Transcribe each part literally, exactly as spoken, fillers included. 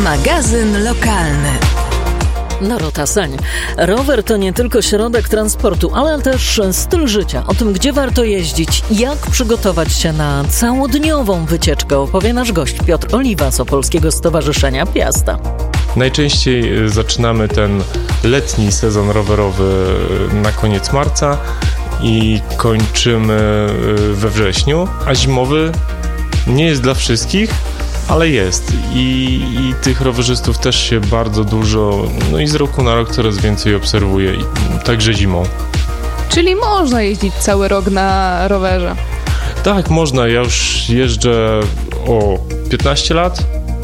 Magazyn lokalny. Dorota Seń. Rower to nie tylko środek transportu, ale też styl życia. O tym, gdzie warto jeździć, jak przygotować się na całodniową wycieczkę, opowie nasz gość Piotr Oliwa z Opolskiego Stowarzyszenia Piasta. Najczęściej zaczynamy ten letni sezon rowerowy na koniec marca i kończymy we wrześniu, a zimowy nie jest dla wszystkich, ale jest I, i tych rowerzystów też się bardzo dużo, no i z roku na rok coraz więcej obserwuję, i także zimą. Czyli można jeździć cały rok na rowerze? Tak, można. Ja już jeżdżę o piętnaście lat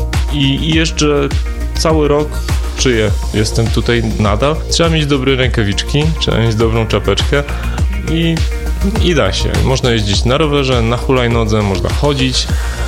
i, i jeżdżę cały rok. Czyję, jestem tutaj nadal. Trzeba mieć dobre rękawiczki, trzeba mieć dobrą czapeczkę i, i da się. Można jeździć na rowerze, na hulajnodze, można chodzić.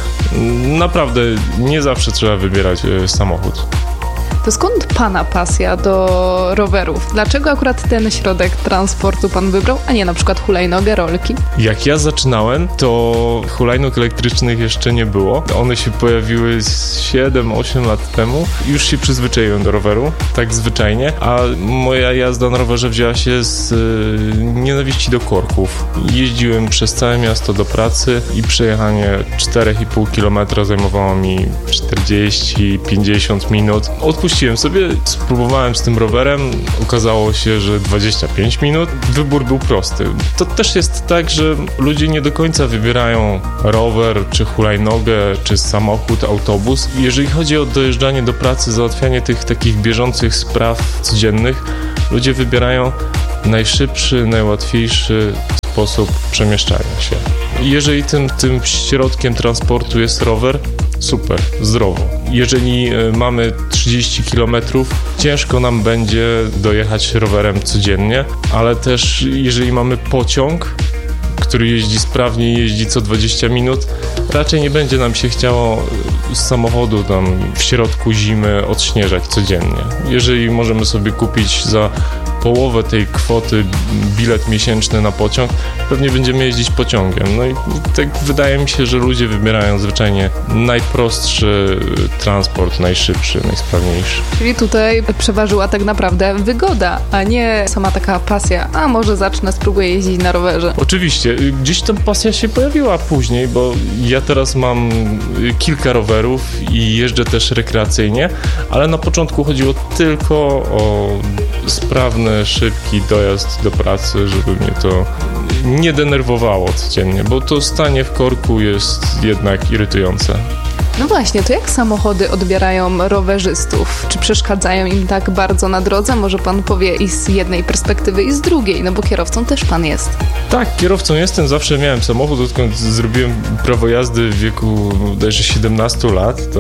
Naprawdę nie zawsze trzeba wybierać samochód. To skąd Pana pasja do rowerów? Dlaczego akurat ten środek transportu Pan wybrał, a nie na przykład hulajnogę, rolki? Jak ja zaczynałem, to hulajnóg elektrycznych jeszcze nie było. One się pojawiły siedem osiem lat temu. Już się przyzwyczaiłem do roweru, tak zwyczajnie, a moja jazda na rowerze wzięła się z y, nienawiści do korków. Jeździłem przez całe miasto do pracy i przejechanie cztery i pół kilometra zajmowało mi czterdzieści pięćdziesiąt minut. Odpuściłem sobie, spróbowałem z tym rowerem, okazało się, że dwadzieścia pięć minut. Wybór był prosty. To też jest tak, że ludzie nie do końca wybierają rower, czy hulajnogę, czy samochód, autobus. Jeżeli chodzi o dojeżdżanie do pracy, załatwianie tych takich bieżących spraw codziennych, ludzie wybierają najszybszy, najłatwiejszy sposób przemieszczania się. Jeżeli tym, tym środkiem transportu jest rower, super, zdrowo. Jeżeli mamy trzydzieści kilometrów, ciężko nam będzie dojechać rowerem codziennie, ale też jeżeli mamy pociąg, który jeździ sprawnie, jeździ co dwadzieścia minut, raczej nie będzie nam się chciało z samochodu tam w środku zimy odśnieżać codziennie. Jeżeli możemy sobie kupić za połowę tej kwoty bilet miesięczny na pociąg, pewnie będziemy jeździć pociągiem. No i tak wydaje mi się, że ludzie wybierają zwyczajnie najprostszy transport, najszybszy, najsprawniejszy. Czyli tutaj przeważyła tak naprawdę wygoda, a nie sama taka pasja. A może zacznę, spróbuję jeździć na rowerze. Oczywiście. Gdzieś ta pasja się pojawiła później, bo ja teraz mam kilka rowerów i jeżdżę też rekreacyjnie, ale na początku chodziło tylko o sprawny, szybki dojazd do pracy, żeby mnie to nie denerwowało codziennie, bo to stanie w korku jest jednak irytujące. No właśnie, to jak samochody odbierają rowerzystów? Czy przeszkadzają im tak bardzo na drodze? Może Pan powie i z jednej perspektywy, i z drugiej, no bo kierowcą też Pan jest. Tak, kierowcą jestem, zawsze miałem samochód, odkąd zrobiłem prawo jazdy w wieku bodajże siedemnastu lat, to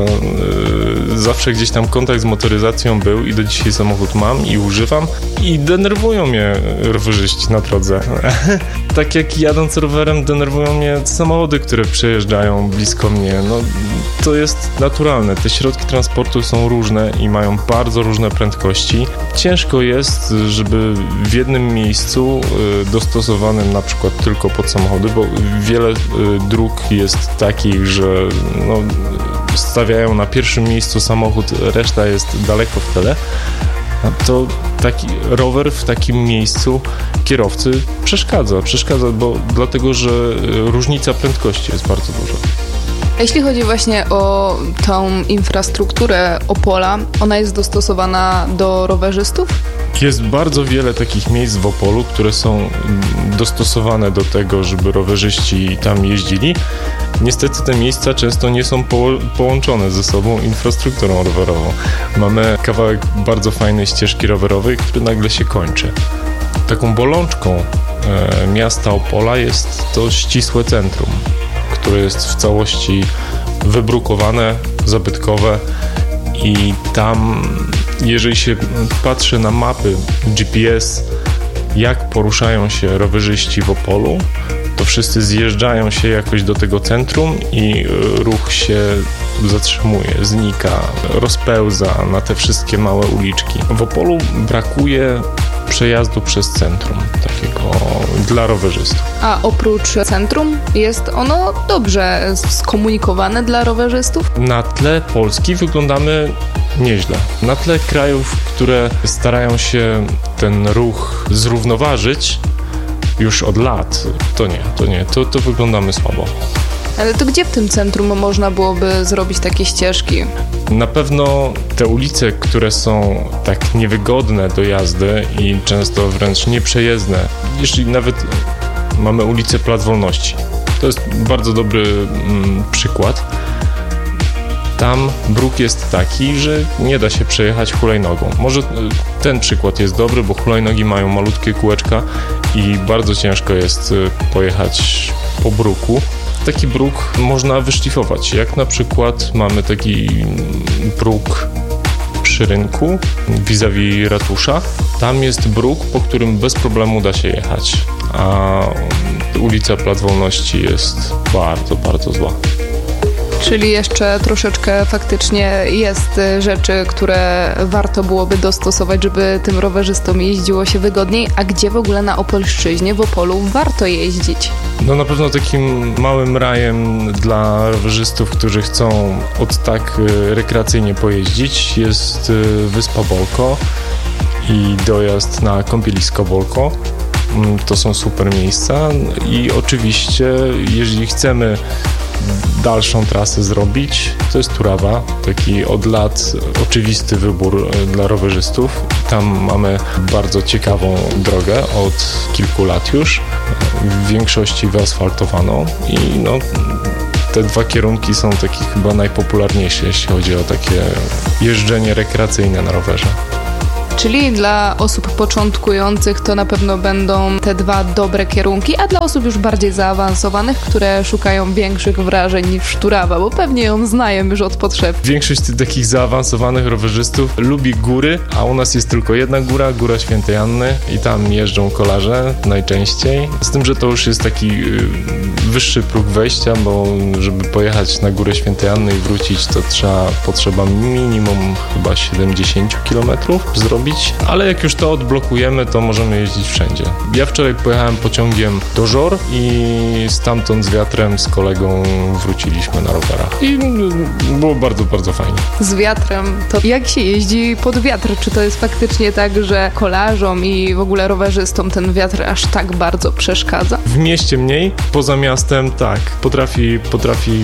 yy, zawsze gdzieś tam kontakt z motoryzacją był i do dzisiaj samochód mam i używam i denerwują mnie rowerzyści na drodze. Tak jak jadąc rowerem denerwują mnie samochody, które przejeżdżają blisko mnie. No, to jest naturalne. Te środki transportu są różne i mają bardzo różne prędkości. Ciężko jest, żeby w jednym miejscu dostosowanym na przykład tylko pod samochody, bo wiele dróg jest takich, że no, stawiają na pierwszym miejscu samochód, reszta jest daleko w tyle. To taki rower w takim miejscu kierowcy przeszkadza. Przeszkadza, bo dlatego, że różnica prędkości jest bardzo duża. A jeśli chodzi właśnie o tą infrastrukturę Opola, ona jest dostosowana do rowerzystów? Jest bardzo wiele takich miejsc w Opolu, które są dostosowane do tego, żeby rowerzyści tam jeździli. Niestety te miejsca często nie są po- połączone ze sobą infrastrukturą rowerową. Mamy kawałek bardzo fajnej ścieżki rowerowej, który nagle się kończy. Taką bolączką e, miasta Opola jest to ścisłe centrum, które jest w całości wybrukowane, zabytkowe i tam, jeżeli się patrzy na mapy G P S, jak poruszają się rowerzyści w Opolu, to wszyscy zjeżdżają się jakoś do tego centrum i ruch się zatrzymuje, znika, rozpełza na te wszystkie małe uliczki. W Opolu brakuje przejazdu przez centrum, takiego dla rowerzystów. A oprócz centrum jest ono dobrze skomunikowane dla rowerzystów? Na tle Polski wyglądamy nieźle. Na tle krajów, które starają się ten ruch zrównoważyć już od lat, to nie, to nie, to, to wyglądamy słabo. Ale to gdzie w tym centrum można byłoby zrobić takie ścieżki? Na pewno te ulice, które są tak niewygodne do jazdy i często wręcz nieprzejezdne, jeśli nawet mamy ulicę Plac Wolności, to jest bardzo dobry mm, przykład. Tam bruk jest taki, że nie da się przejechać hulajnogą. Może ten przykład jest dobry, bo hulajnogi mają malutkie kółeczka i bardzo ciężko jest pojechać po bruku. Taki bruk można wyszlifować, jak na przykład mamy taki bruk przy rynku vis-a-vis ratusza. Tam jest bruk, po którym bez problemu da się jechać, a ulica Plac Wolności jest bardzo, bardzo zła. Czyli jeszcze troszeczkę faktycznie jest rzeczy, które warto byłoby dostosować, żeby tym rowerzystom jeździło się wygodniej. A gdzie w ogóle na Opolszczyźnie, w Opolu warto jeździć? No na pewno takim małym rajem dla rowerzystów, którzy chcą od tak rekreacyjnie pojeździć, jest Wyspa Bolko i dojazd na kąpielisko Bolko. To są super miejsca i oczywiście, jeżeli chcemy dalszą trasę zrobić, to jest Turawa, taki od lat oczywisty wybór dla rowerzystów. Tam mamy bardzo ciekawą drogę od kilku lat już, w większości wyasfaltowaną i no, te dwa kierunki są takie chyba najpopularniejsze, jeśli chodzi o takie jeżdżenie rekreacyjne na rowerze. Czyli dla osób początkujących to na pewno będą te dwa dobre kierunki, a dla osób już bardziej zaawansowanych, które szukają większych wrażeń niż Turawa, bo pewnie ją znają już od potrzeb. Większość takich zaawansowanych rowerzystów lubi góry, a u nas jest tylko jedna góra, Góra Świętej Anny i tam jeżdżą kolarze najczęściej. Z tym, że to już jest taki wyższy próg wejścia, bo żeby pojechać na Górę Świętej Anny i wrócić, to trzeba, potrzeba minimum chyba siedemdziesiąt kilometrów zrobić. Ale jak już to odblokujemy, to możemy jeździć wszędzie. Ja wczoraj pojechałem pociągiem do Żor i stamtąd z wiatrem z kolegą wróciliśmy na rowerach. I było bardzo, bardzo fajnie. Z wiatrem? To jak się jeździ pod wiatr? Czy to jest faktycznie tak, że kolarzom i w ogóle rowerzystom ten wiatr aż tak bardzo przeszkadza? W mieście mniej, poza miastem tak. Potrafi, potrafi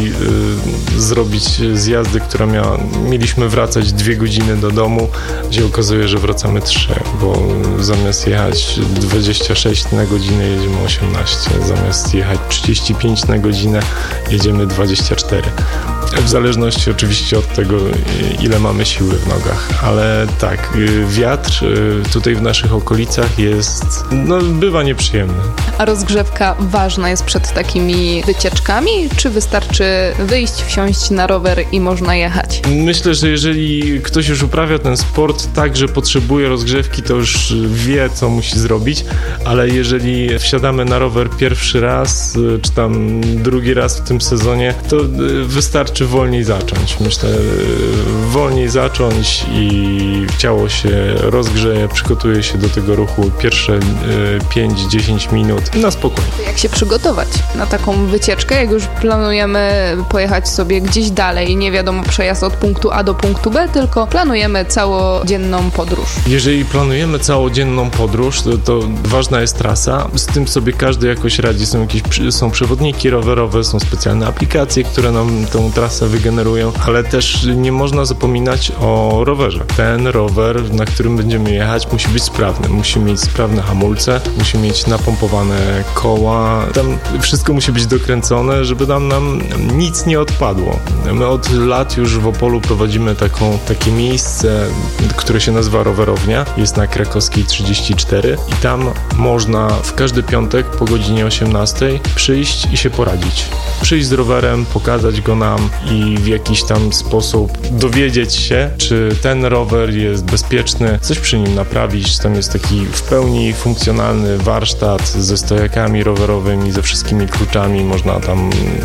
yy, zrobić zjazdy, która miała... Mieliśmy wracać dwie godziny do domu, gdzie okazuje, że wracamy trzy, bo zamiast jechać dwadzieścia sześć na godzinę jedziemy osiemnaście, zamiast jechać trzydzieści pięć na godzinę jedziemy dwadzieścia cztery. W zależności oczywiście od tego, ile mamy siły w nogach, ale tak, wiatr tutaj w naszych okolicach jest, no bywa nieprzyjemny. A rozgrzewka ważna jest przed takimi wycieczkami, czy wystarczy wyjść, wsiąść na rower i można jechać? Myślę, że jeżeli ktoś już uprawia ten sport tak, że potrzebuje rozgrzewki, to już wie, co musi zrobić, ale jeżeli wsiadamy na rower pierwszy raz, czy tam drugi raz w tym sezonie, to wystarczy wolniej zacząć. Myślę, wolniej zacząć i ciało się rozgrzeje, przygotuje się do tego ruchu pierwsze pięć do dziesięciu minut na spokojnie. Jak się przygotować na taką wycieczkę, jak już planujemy pojechać sobie gdzieś dalej, nie wiadomo, przejazd od punktu A do punktu B, tylko planujemy całodzienną podróż. Jeżeli planujemy całodzienną podróż, to, to ważna jest trasa. Z tym sobie każdy jakoś radzi. Są jakieś są przewodniki rowerowe, są specjalne aplikacje, które nam tą trasę wygenerują, ale też nie można zapominać o rowerze. Ten rower, na którym będziemy jechać, musi być sprawny. Musi mieć sprawne hamulce, musi mieć napompowane koła. Tam wszystko musi być dokręcone, żeby tam nam nic nie odpadło. My od lat już w Opolu prowadzimy taką, takie miejsce, które się nazywa Rowerownia. Jest na Krakowskiej trzydzieści cztery i tam można w każdy piątek po godzinie osiemnastej przyjść i się poradzić. Przyjść z rowerem, pokazać go nam i w jakiś tam sposób dowiedzieć się, czy ten rower jest bezpieczny, coś przy nim naprawić. Tam jest taki w pełni funkcjonalny warsztat ze stojakami rowerowymi, ze wszystkimi kluczami. Można tam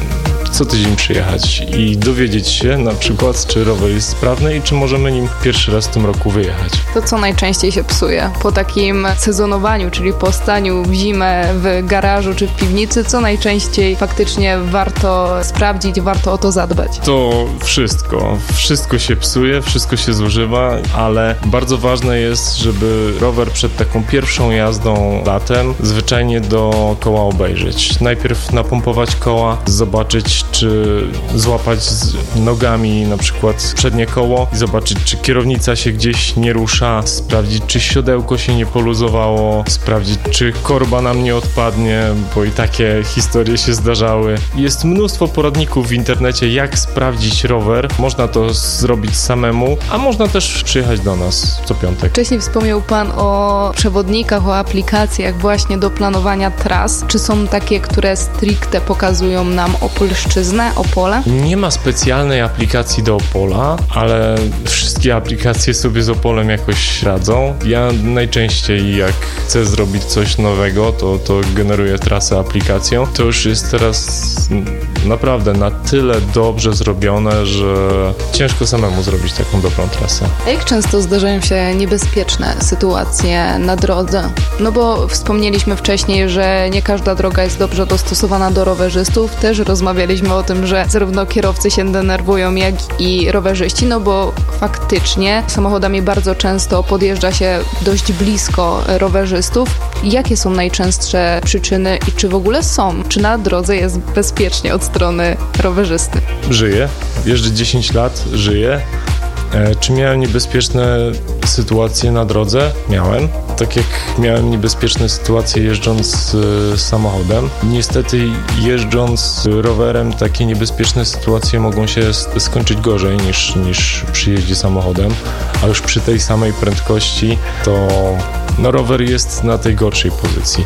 co tydzień przyjechać i dowiedzieć się na przykład, czy rower jest sprawny i czy możemy nim pierwszy raz w tym roku wyjechać. To co najczęściej się psuje? Po takim sezonowaniu, czyli po staniu w zimę w garażu czy w piwnicy, co najczęściej faktycznie warto sprawdzić, warto o to zadbać? To wszystko. Wszystko się psuje, wszystko się zużywa, ale bardzo ważne jest, żeby rower przed taką pierwszą jazdą latem zwyczajnie dookoła obejrzeć. Najpierw napompować koła, zobaczyć, czy złapać z nogami na przykład przednie koło i zobaczyć, czy kierownica się gdzieś nie rusza, sprawdzić, czy siodełko się nie poluzowało, sprawdzić, czy korba nam nie odpadnie, bo i takie historie się zdarzały. Jest mnóstwo poradników w internecie, jak sprawdzić rower. Można to zrobić samemu, a można też przyjechać do nas co piątek. Wcześniej wspomniał Pan o przewodnikach, o aplikacjach właśnie do planowania tras. Czy są takie, które stricte pokazują nam Opolszczyznę, Opole? Nie ma specjalnej aplikacji do Opola, ale wszystkie aplikacje sobie z Opolem jakoś radzą. Ja najczęściej jak chcę zrobić coś nowego, to, to generuję trasę aplikacją. To już jest teraz naprawdę na tyle dobrze zrobione, że ciężko samemu zrobić taką dobrą trasę. A jak często zdarzają się niebezpieczne sytuacje na drodze? No bo wspomnieliśmy wcześniej, że nie każda droga jest dobrze dostosowana do rowerzystów. Też rozmawialiśmy o tym, że zarówno kierowcy się denerwują, jak i rowerzyści, no bo faktycznie samochodami bardzo często podjeżdża się dość blisko rowerzystów. Jakie są najczęstsze przyczyny i czy w ogóle są? Czy na drodze jest bezpiecznie od strony rowerzysty? Żyję. Jeżdżę dziesięć lat, żyję. E, czy miałem niebezpieczne sytuacje na drodze? Miałem. Tak jak miałem niebezpieczne sytuacje jeżdżąc y, samochodem. Niestety jeżdżąc rowerem takie niebezpieczne sytuacje mogą się skończyć gorzej niż, niż przy jeździe samochodem, a już przy tej samej prędkości to no, rower jest na tej gorszej pozycji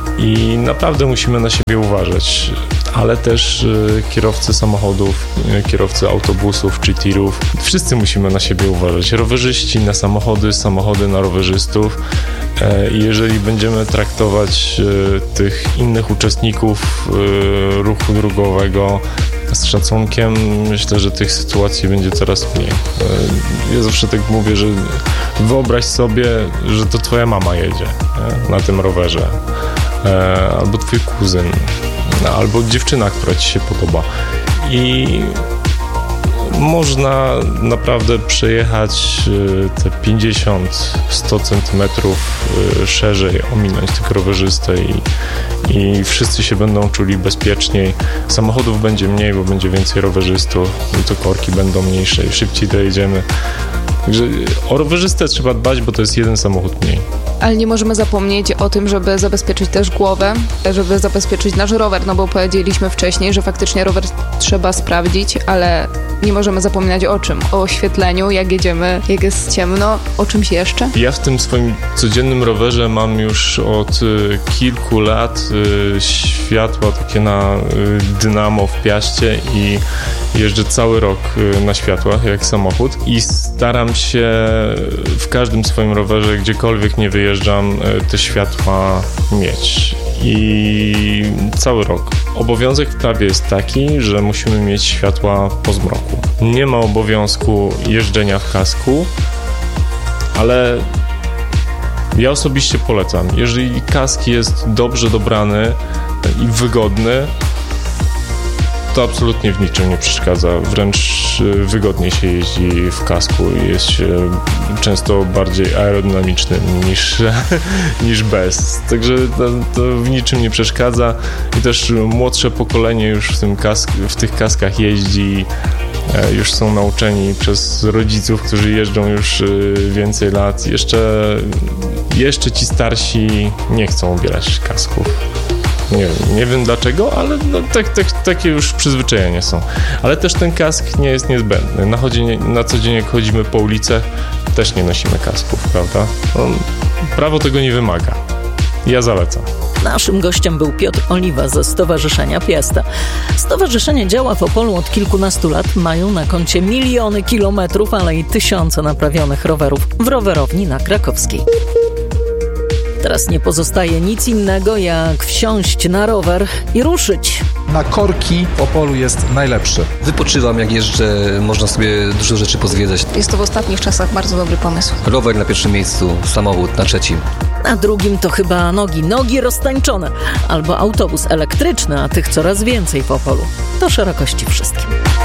i naprawdę musimy na siebie uważać, ale też y, kierowcy samochodów, y, kierowcy autobusów czy tirów, wszyscy musimy na siebie uważać. Rowerzyści na samochody, samochody na rowerzystów. I jeżeli będziemy traktować y, tych innych uczestników y, ruchu drogowego z szacunkiem, myślę, że tych sytuacji będzie coraz mniej. Y, ja zawsze tak mówię, że wyobraź sobie, że to twoja mama jedzie nie? na tym rowerze, e, albo twój kuzyn, albo dziewczyna, która ci się podoba. I można naprawdę przejechać te pięćdziesiąt do stu centymetrów szerzej, ominąć tylko rowerzystę i, i wszyscy się będą czuli bezpieczniej. Samochodów będzie mniej, bo będzie więcej rowerzystów i to korki będą mniejsze i szybciej dojedziemy. Także o rowerzystę trzeba dbać, bo to jest jeden samochód mniej. Ale nie możemy zapomnieć o tym, żeby zabezpieczyć też głowę, żeby zabezpieczyć nasz rower, no bo powiedzieliśmy wcześniej, że faktycznie rower trzeba sprawdzić, ale nie możemy zapominać o czym? O oświetleniu, jak jedziemy, jak jest ciemno, o czymś jeszcze? Ja w tym swoim codziennym rowerze mam już od y, kilku lat y, światła takie na y, dynamo w Piaście i jeżdżę cały rok y, na światłach jak samochód i staram się w każdym swoim rowerze, gdziekolwiek nie wyjeżdżam, y, te światła mieć. I cały rok. Obowiązek w prawie jest taki, że musimy mieć światła po zmroku. Nie ma obowiązku jeżdżenia w kasku, ale ja osobiście polecam. Jeżeli kask jest dobrze dobrany i wygodny, to absolutnie w niczym nie przeszkadza. Wręcz wygodniej się jeździ w kasku i jest się często bardziej aerodynamicznym niż, niż bez. Także to, to w niczym nie przeszkadza i też młodsze pokolenie już w, tym kask, w tych kaskach jeździ, już są nauczeni przez rodziców, którzy jeżdżą już więcej lat. Jeszcze, jeszcze ci starsi nie chcą ubierać kasków. Nie wiem, nie wiem dlaczego, ale no, tak, tak, takie już przyzwyczajenia są. Ale też ten kask nie jest niezbędny. Na, chodzinie, na co dzień jak chodzimy po ulicach, też nie nosimy kasków, prawda? No, prawo tego nie wymaga. Ja zalecam. Naszym gościem był Piotr Oliwa ze Stowarzyszenia Piasta. Stowarzyszenie działa w Opolu od kilkunastu lat. Mają na koncie miliony kilometrów, ale i tysiące naprawionych rowerów w rowerowni na Krakowskiej. Teraz nie pozostaje nic innego, jak wsiąść na rower i ruszyć. na korki w Opolu jest najlepszy. Wypoczywam, jak jeżdżę, można sobie dużo rzeczy pozwiedzać. Jest to w ostatnich czasach bardzo dobry pomysł. Rower na pierwszym miejscu, samochód na trzecim. Na drugim to chyba nogi, nogi roztańczone. Albo autobus elektryczny, a tych coraz więcej w Opolu. Do szerokości wszystkim.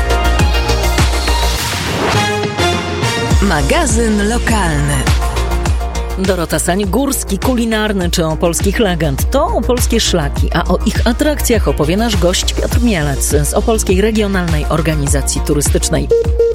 Magazyn lokalny. Dorota Sań, górski, kulinarny czy opolskich legend. To opolskie szlaki, a o ich atrakcjach opowie nasz gość Piotr Mielec z Opolskiej Regionalnej Organizacji Turystycznej.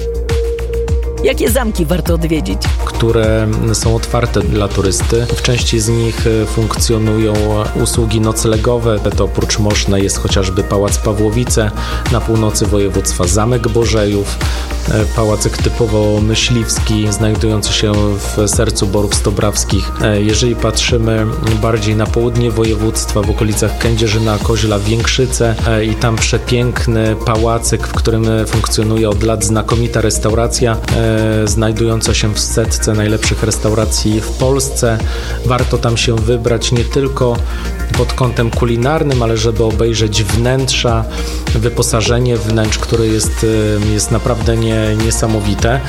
Jakie zamki warto odwiedzić? Które są otwarte dla turysty. W części z nich funkcjonują usługi noclegowe. To oprócz Moszna jest chociażby Pałac Pawłowice, na północy województwa Zamek Bożejów, pałacyk typowo myśliwski, znajdujący się w sercu Borów Stobrawskich. Jeżeli patrzymy bardziej na południe województwa, w okolicach Kędzierzyna, Koźla, Więkrzyce i tam przepiękny pałacyk, w którym funkcjonuje od lat znakomita restauracja, znajdująca się w setce najlepszych restauracji w Polsce. Warto tam się wybrać nie tylko pod kątem kulinarnym, ale żeby obejrzeć wnętrza, wyposażenie wnętrz, które jest, jest naprawdę nie, niesamowite.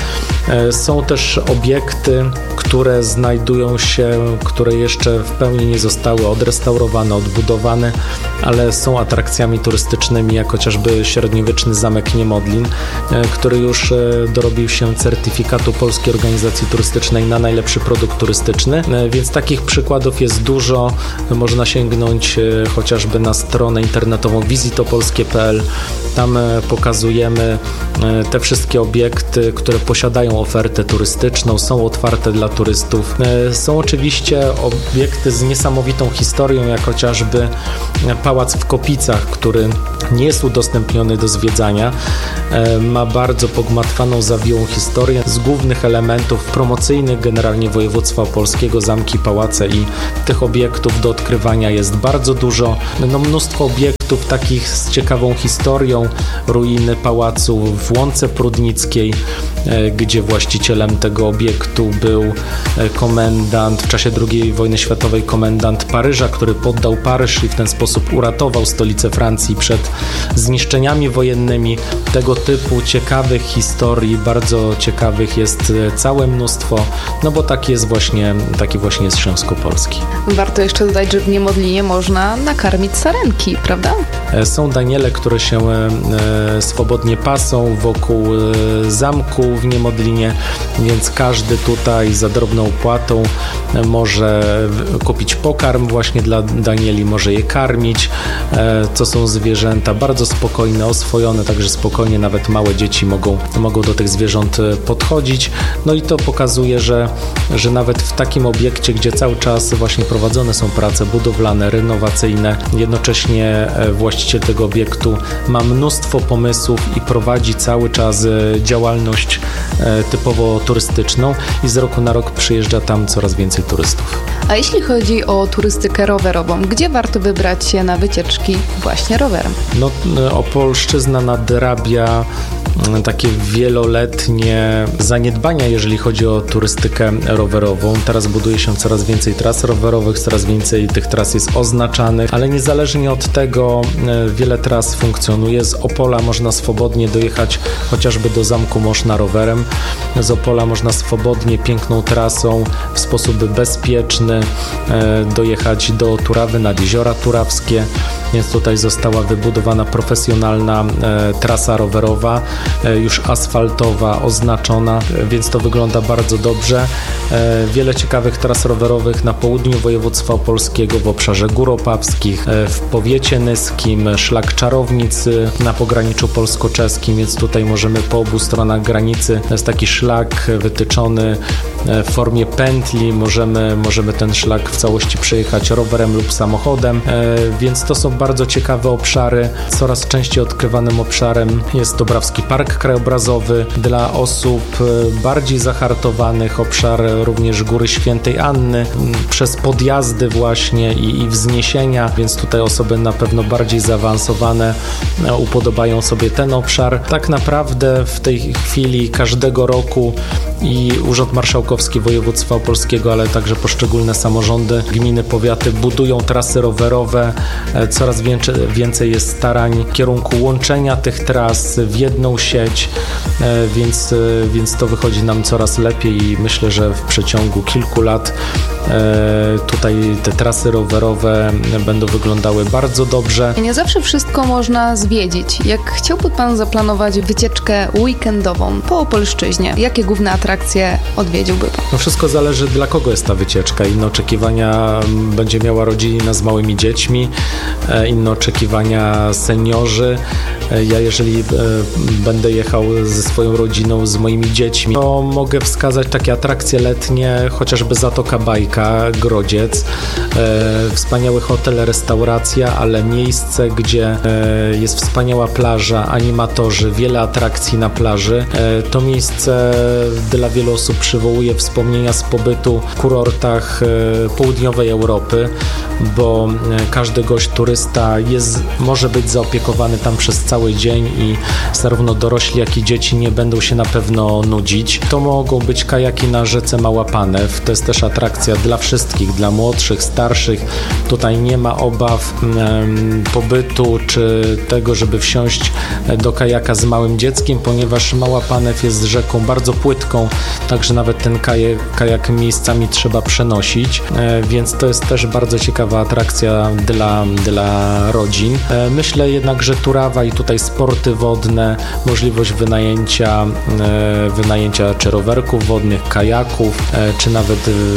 Są też obiekty, które znajdują się, które jeszcze w pełni nie zostały odrestaurowane, odbudowane, ale są atrakcjami turystycznymi, jak chociażby średniowieczny Zamek Niemodlin, który już dorobił się certyfikatu Polskiej Organizacji Turystycznej na najlepszy produkt turystyczny, więc takich przykładów jest dużo. Można sięgnąć chociażby na stronę internetową wizytopolskie kropka p l. Tam pokazujemy te wszystkie obiekty, które posiadają ofertę turystyczną, są otwarte dla turystów. Są oczywiście obiekty z niesamowitą historią, jak chociażby Pałac w Kopicach, który nie jest udostępniony do zwiedzania. Ma bardzo pogmatwaną, zawiłą historię. Z głównych elementów promocyjnych generalnie województwa opolskiego, zamki, pałace i tych obiektów do odkrywania jest bardzo dużo. No, mnóstwo obiektów takich z ciekawą historią, ruiny pałacu w Łące Prudnickiej, gdzie właścicielem tego obiektu był komendant w czasie drugiej wojny światowej, komendant Paryża, który poddał Paryż i w ten sposób uratował stolicę Francji przed zniszczeniami wojennymi. Tego typu ciekawych historii, bardzo ciekawych jest całe mnóstwo, no bo taki jest właśnie, taki właśnie jest Śląsk Opolski. Warto jeszcze dodać, że w Niemodlinie można nakarmić sarenki, prawda? Są daniele, które się swobodnie pasą wokół zamku w Niemodlinie, więc każdy tutaj za drobną opłatą może kupić pokarm właśnie dla danieli, może je karmić. To są zwierzęta bardzo spokojne, oswojone, także spokojnie nawet małe dzieci mogą, mogą do tych zwierząt podchodzić. No i to pokazuje, że, że nawet w takim obiekcie, gdzie cały czas właśnie prowadzone są prace budowlane, renowacyjne, jednocześnie właściciel tego obiektu ma mnóstwo pomysłów i prowadzi cały czas działalność typowo turystyczną i z roku na rok przyjeżdża tam coraz więcej turystów. A jeśli chodzi o turystykę rowerową, gdzie warto wybrać się na wycieczki właśnie rowerem? No, Opolszczyzna nadrabia takie wieloletnie zaniedbania, jeżeli chodzi o turystykę rowerową. Teraz buduje się coraz więcej tras rowerowych, coraz więcej tych tras jest oznaczanych, ale niezależnie od tego wiele tras funkcjonuje. Z Opola można swobodnie dojechać chociażby do Zamku Moszna rowerem. Z Opola można swobodnie, piękną trasą, w sposób bezpieczny dojechać do Turawy, nad Jeziora Turawskie, więc tutaj została wybudowana profesjonalna trasa rowerowa, już asfaltowa, oznaczona, więc to wygląda bardzo dobrze. Wiele ciekawych tras rowerowych na południu województwa opolskiego, w obszarze Gór Opawskich, w powiecie nyskim, szlak Czarownicy na pograniczu polsko-czeskim, więc tutaj możemy po obu stronach granicy, to jest taki szlak wytyczony w formie pętli, możemy, możemy ten szlak w całości przejechać rowerem lub samochodem, więc to są bardzo ciekawe obszary. Coraz częściej odkrywanym obszarem jest Dobrawski Park Krajobrazowy. Dla osób bardziej zahartowanych obszar również Góry Świętej Anny przez podjazdy właśnie i, i wzniesienia, więc tutaj osoby na pewno bardziej zaawansowane upodobają sobie ten obszar. Tak naprawdę w tej chwili każdego roku i Urząd Marszałkowski Województwa Opolskiego, ale także poszczególne samorządy, gminy, powiaty budują trasy rowerowe. Coraz więcej, więcej jest starań w kierunku łączenia tych tras w jedną sieć, więc, więc to wychodzi nam coraz lepiej i myślę, że w przeciągu kilku lat tutaj te trasy rowerowe będą wyglądały bardzo dobrze. Nie zawsze wszystko można zwiedzić. Jak chciałby Pan zaplanować wycieczkę weekendową po Opolszczyźnie, jakie główne atrakcje odwiedziłby Pan? No wszystko zależy, dla kogo jest ta wycieczka. Inne oczekiwania będzie miała rodzina z małymi dziećmi, inne oczekiwania seniorzy. Ja jeżeli będę jechał ze swoją rodziną, z moimi dziećmi, to mogę wskazać takie atrakcje letnie, chociażby Zatoka Bajka, Grodziec, wspaniały hotel, restauracja, ale miejsce, gdzie jest wspaniała plaża, animatorzy, wiele atrakcji na plaży. To miejsce dla wielu osób przywołuje wspomnienia z pobytu w kurortach południowej Europy, bo każdy gość, turysta jest, może być zaopiekowany tam przez cały dzień i zarówno dorośli, jak i dzieci nie będą się na pewno nudzić. To mogą być kajaki na rzece Mała Panew. To jest też atrakcja dla wszystkich, dla młodszych, starszych. Tutaj nie ma obaw um, pobytu czy tego, żeby wsiąść do kajaka z małym dzieckiem, ponieważ Mała Panew jest rzeką bardzo płytką, także nawet ten kajak, kajak miejscami trzeba przenosić, e, więc to jest też bardzo ciekawa atrakcja dla, dla rodzin. E, myślę jednak, że Turawa i tutaj sporty wodne, możliwość wynajęcia, e, wynajęcia czy rowerków wodnych, kajaków, e, czy nawet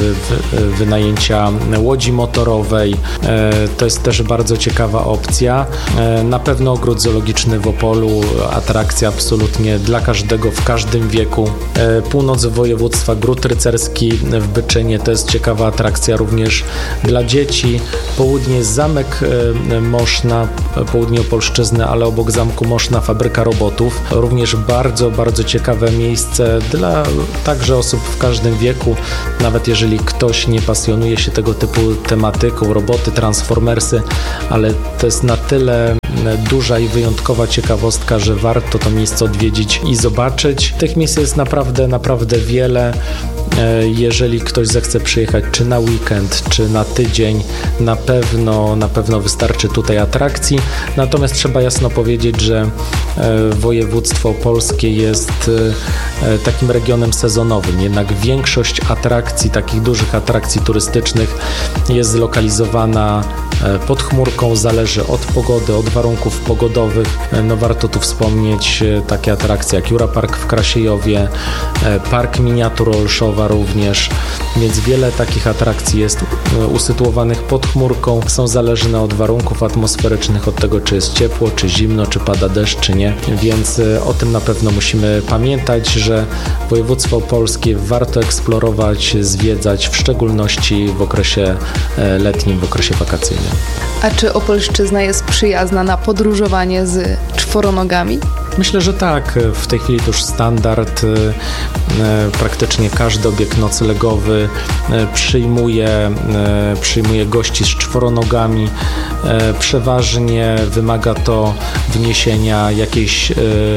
w, wynajęcia łodzi motorowej. E, to jest też bardzo ciekawa opcja. E, na pewno ogród zoologiczny w Opolu, atrakcja absolutnie dla każdego, w każdym wieku. E, północ województwa, Gród Rycerski w Byczynie, to jest ciekawa atrakcja również dla dzieci. Południe Zamek e, Moszna, południe Opolszczyzny, ale obok Zamku Moszna fabryka robotów. Również bardzo, bardzo ciekawe miejsce dla także osób w każdym wieku. Nawet jeżeli ktoś nie pasjonuje się tego typu tematyką, roboty, transformersy, ale to jest na tyle duża i wyjątkowa ciekawostka, że warto to miejsce odwiedzić i zobaczyć. Tych miejsc jest naprawdę, naprawdę wiele. Jeżeli ktoś zechce przyjechać czy na weekend, czy na tydzień, na pewno, na pewno wystarczy tutaj atrakcji. Natomiast trzeba jasno powiedzieć, że województwo opolskie jest takim regionem sezonowym. Jednak większość atrakcji, takich dużych atrakcji turystycznych jest zlokalizowana pod chmurką, zależy od pogody, od warunków pogodowych. No warto tu wspomnieć takie atrakcje jak Jura Park w Krasiejowie, Park Miniatur Olszowa również, więc wiele takich atrakcji jest usytuowanych pod chmurką, są zależne od warunków atmosferycznych, od tego, czy jest ciepło, czy zimno, czy pada deszcz, czy nie, więc o tym na pewno musimy pamiętać, że województwo opolskie warto eksplorować, zwiedzać, w szczególności w okresie letnim, w okresie wakacyjnym. A czy Opolszczyzna jest przyjazna na podróżowanie z czworonogami? Myślę, że tak. W tej chwili to już standard. Praktycznie każdy obiekt noclegowy przyjmuje, przyjmuje gości z czworonogami. Przeważnie wymaga to wniesienia jakiejś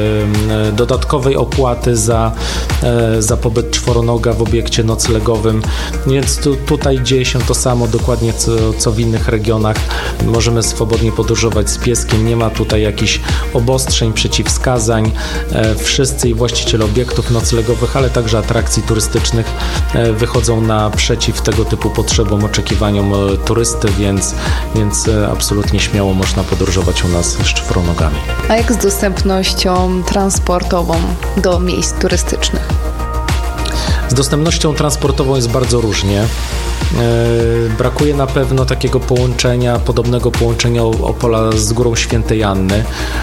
dodatkowej opłaty za, za pobyt czworonoga w obiekcie noclegowym, więc tu, tutaj dzieje się to samo dokładnie co, co w innych regionach. Możemy swobodnie podróżować z pieskiem, nie ma tutaj jakichś obostrzeń, przeciwwskazań. Wszyscy i właściciele obiektów noclegowych, ale także atrakcji turystycznych wychodzą naprzeciw tego typu potrzebom, oczekiwaniom turysty, więc, więc absolutnie śmiało można podróżować u nas z czworonogami. A jak z dostępnością transportową do miejsc turystycznych? Z dostępnością transportową jest bardzo różnie. Brakuje na pewno takiego połączenia, podobnego połączenia Opola z Górą Świętej Anny,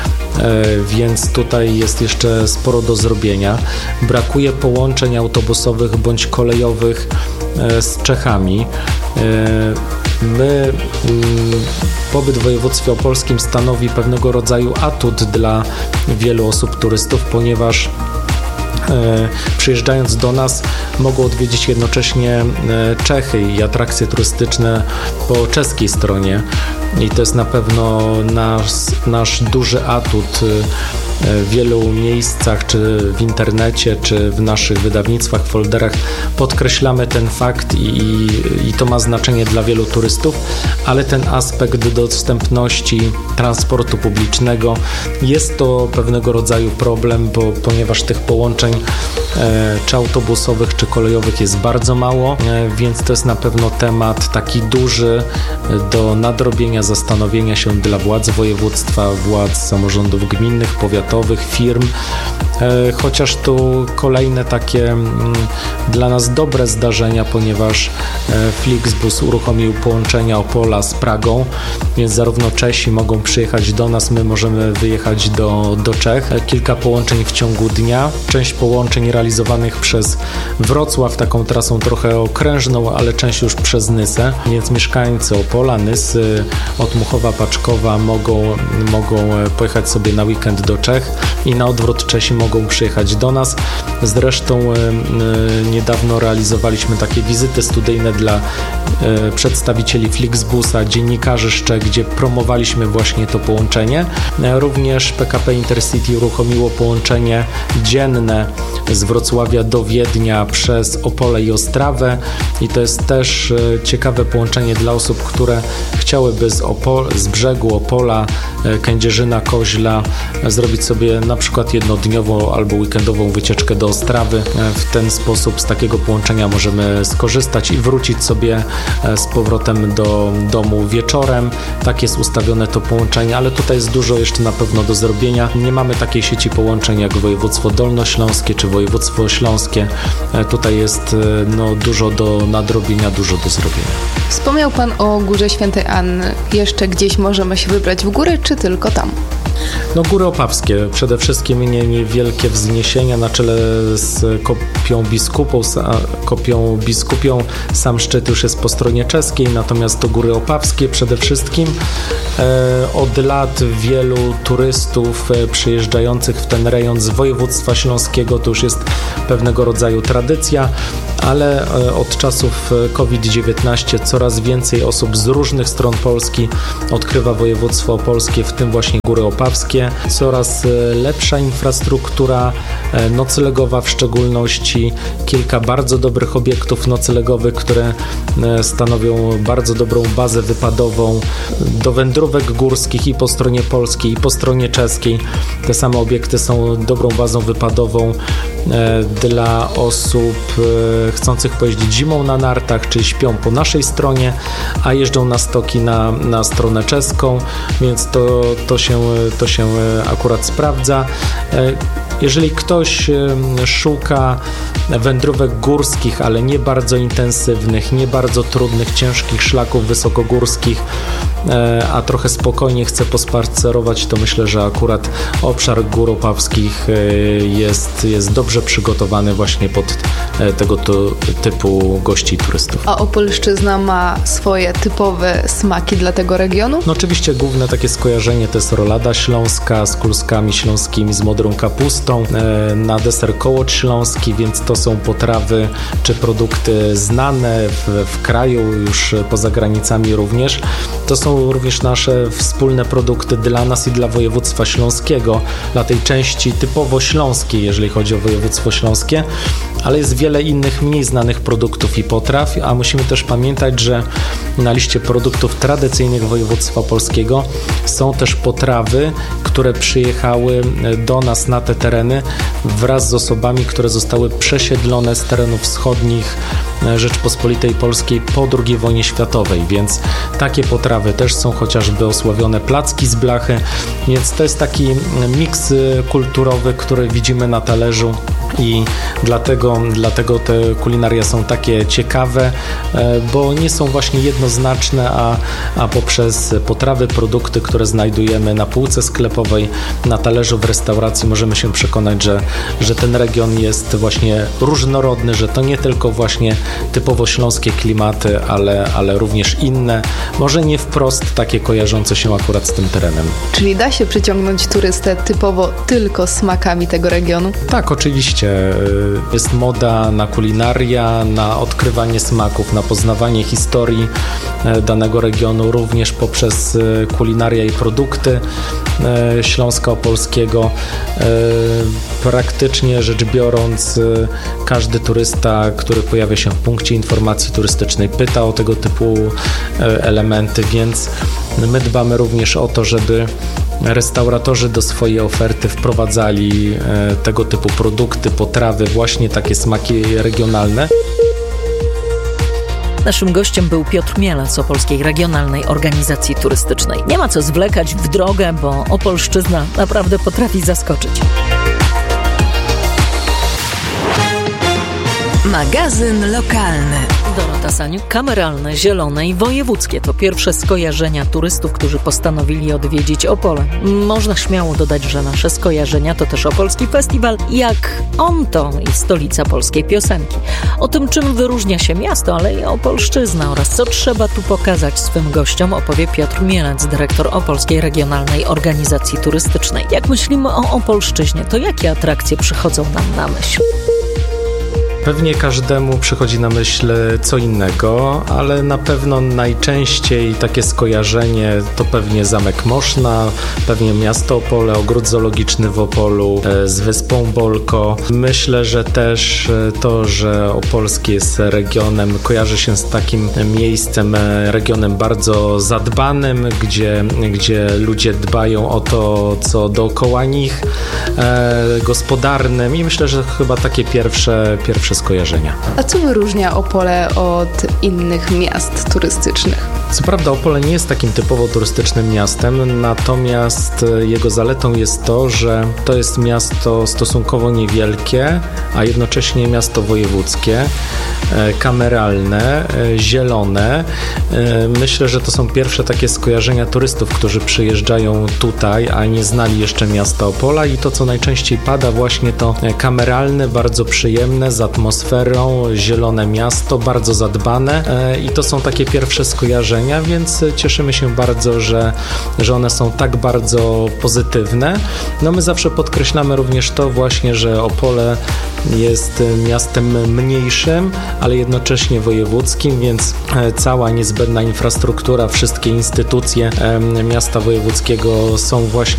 więc tutaj jest jeszcze sporo do zrobienia. Brakuje połączeń autobusowych bądź kolejowych z Czechami. My, pobyt w województwie opolskim stanowi pewnego rodzaju atut dla wielu osób turystów, ponieważ przyjeżdżając do nas mogą odwiedzić jednocześnie Czechy i atrakcje turystyczne po czeskiej stronie. i to jest na pewno nasz, nasz duży atut w wielu miejscach, czy w internecie, czy w naszych wydawnictwach, folderach podkreślamy ten fakt i, i to ma znaczenie dla wielu turystów, ale ten aspekt dostępności transportu publicznego jest to pewnego rodzaju problem, bo ponieważ tych połączeń e, czy autobusowych, czy kolejowych jest bardzo mało, e, więc to jest na pewno temat taki duży do nadrobienia, zastanowienia się dla władz województwa, władz samorządów gminnych, powiatowych, firm, e, chociaż tu kolejne takie m, dla nas dobre zdarzenia, ponieważ e, Flixbus uruchomił połączenia Opola z Pragą, więc zarówno Czesi mogą przyjechać do nas, my możemy wyjechać do, do Czech. E, kilka połączeń w ciągu dnia, część połączeń realizowanych przez Wrocław, taką trasą trochę okrężną, ale część już przez Nysę, więc mieszkańcy Opola, Nysy, od Muchowa, Paczkowa mogą, mogą pojechać sobie na weekend do Czech i na odwrót Czesi mogą przyjechać do nas. Zresztą e, e, niedawno realizowaliśmy takie wizyty studyjne dla e, przedstawicieli Flixbusa, dziennikarzy z Czech, gdzie promowaliśmy właśnie to połączenie. E, również P K P Intercity uruchomiło połączenie dzienne z Wrocławia do Wiednia przez Opole i Ostrawę i to jest też e, ciekawe połączenie dla osób, które chciałyby z, Opol- z brzegu Opola, e, Kędzierzyna, Koźla e, zrobić sobie na przykład jednodniową albo weekendową wycieczkę do Ostrawy. W ten sposób z takiego połączenia możemy skorzystać i wrócić sobie z powrotem do domu wieczorem. Tak jest ustawione to połączenie, ale tutaj jest dużo jeszcze na pewno do zrobienia. Nie mamy takiej sieci połączeń jak województwo dolnośląskie czy województwo śląskie. Tutaj jest no, dużo do nadrobienia, dużo do zrobienia. Wspomniał Pan o Górze Świętej Anny. Jeszcze gdzieś możemy się wybrać w góry, czy tylko tam? No Góry Opawskie, przede wszystkim nie, niewielkie wzniesienia na czele z kopią biskupą, kopią biskupią, sam szczyt już jest po stronie czeskiej, natomiast to Góry Opawskie przede wszystkim. E, od lat wielu turystów e, przyjeżdżających w ten rejon z województwa śląskiego, to już jest pewnego rodzaju tradycja, ale e, od czasów COVID dziewiętnaście coraz więcej osób z różnych stron Polski odkrywa województwo opolskie, w tym właśnie Góry Opawskie. Coraz lepsza infrastruktura noclegowa, w szczególności kilka bardzo dobrych obiektów noclegowych, które stanowią bardzo dobrą bazę wypadową do wędrówek górskich i po stronie polskiej, i po stronie czeskiej. Te same obiekty są dobrą bazą wypadową dla osób chcących pojeździć zimą na nartach, czyli śpią po naszej stronie, a jeżdżą na stoki na, na stronę czeską, więc to, to, się, to się akurat sprawdza. Jeżeli ktoś szuka wędrówek górskich, ale nie bardzo intensywnych, nie bardzo trudnych, ciężkich szlaków wysokogórskich, a trochę spokojnie chce pospacerować, to myślę, że akurat obszar Gór Opawskich jest, jest dobrze przygotowany właśnie pod tego typu gości i turystów. A Opolszczyzna ma swoje typowe smaki dla tego regionu? No oczywiście główne takie skojarzenie to jest rolada śląska z kluskami śląskimi, z modrą kapustą, na deser kołocz śląski, więc to są potrawy czy produkty znane w, w kraju, już poza granicami również. To są również nasze wspólne produkty dla nas i dla województwa śląskiego, dla tej części typowo śląskiej, jeżeli chodzi o województwo śląskie, ale jest wiele innych mniej znanych produktów i potraw, a musimy też pamiętać, że na liście produktów tradycyjnych województwa polskiego są też potrawy, które przyjechały do nas na te tereny wraz z osobami, które zostały przesiedlone z terenów wschodnich Rzeczpospolitej Polskiej po drugiej wojnie światowej, więc takie potrawy też są, chociażby osławione placki z blachy, więc to jest taki miks kulturowy, który widzimy na talerzu i dlatego, dlatego te kulinaria są takie ciekawe, bo nie są właśnie jednoznaczne, a, a poprzez potrawy, produkty, które znajdujemy na półce sklepowej, na talerzu w restauracji, możemy się przekonać, że, że ten region jest właśnie różnorodny, że to nie tylko właśnie typowo śląskie klimaty, ale, ale również inne, może nie wprost takie kojarzące się akurat z tym terenem. Czyli da się przyciągnąć turystę typowo tylko smakami tego regionu? Tak, oczywiście. oczywiście. Jest moda na kulinaria, na odkrywanie smaków, na poznawanie historii danego regionu, również poprzez kulinaria i produkty Śląska Opolskiego. Praktycznie rzecz biorąc, każdy turysta, który pojawia się w punkcie informacji turystycznej, pyta o tego typu elementy, więc my dbamy również o to, żeby restauratorzy do swojej oferty wprowadzali tego typu produkty, potrawy, właśnie takie smaki regionalne. Naszym gościem był Piotr Mielec z Opolskiej Regionalnej Organizacji Turystycznej. Nie ma co zwlekać w drogę, bo Opolszczyzna naprawdę potrafi zaskoczyć. Magazyn lokalny. Dorota Sań. Kameralne, zielone i wojewódzkie to pierwsze skojarzenia turystów, którzy postanowili odwiedzić Opole. Można śmiało dodać, że nasze skojarzenia to też Opolski Festiwal, jak on to i stolica polskiej piosenki. O tym, czym wyróżnia się miasto, ale i Opolszczyzna oraz co trzeba tu pokazać swym gościom, opowie Piotr Mielec, dyrektor Opolskiej Regionalnej Organizacji Turystycznej. Jak myślimy o Opolszczyźnie, to jakie atrakcje przychodzą nam na myśl? Pewnie każdemu przychodzi na myśl co innego, ale na pewno najczęściej takie skojarzenie to pewnie Zamek Moszna, pewnie miasto Opole, ogród zoologiczny w Opolu z wyspą Bolko. Myślę, że też to, że Opolskie jest regionem, kojarzy się z takim miejscem, regionem bardzo zadbanym, gdzie, gdzie ludzie dbają o to, co dookoła nich, gospodarnym i myślę, że chyba takie pierwsze, pierwsze skojarzenia. A co wyróżnia Opole od innych miast turystycznych? Co prawda Opole nie jest takim typowo turystycznym miastem, natomiast jego zaletą jest to, że to jest miasto stosunkowo niewielkie, a jednocześnie miasto wojewódzkie, kameralne, zielone. Myślę, że to są pierwsze takie skojarzenia turystów, którzy przyjeżdżają tutaj, a nie znali jeszcze miasta Opola i to, co najczęściej pada, właśnie to kameralne, bardzo przyjemne, z atmosferą, zielone miasto, bardzo zadbane i to są takie pierwsze skojarzenia, więc cieszymy się bardzo, że, że one są tak bardzo pozytywne. No my zawsze podkreślamy również to właśnie, że Opole jest miastem mniejszym, ale jednocześnie wojewódzkim, więc cała niezbędna infrastruktura, wszystkie instytucje miasta wojewódzkiego są właśnie